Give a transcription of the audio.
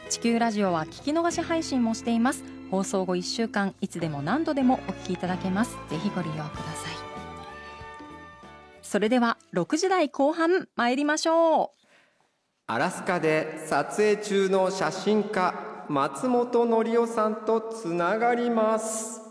地球ラジオは聞き逃し配信もしています。放送後1週間いつでも何度でもお聞きいただけます。ぜひご利用ください。それでは6時台後半参りましょう。 アラスカで撮影中の写真家松本紀夫さんとつながります。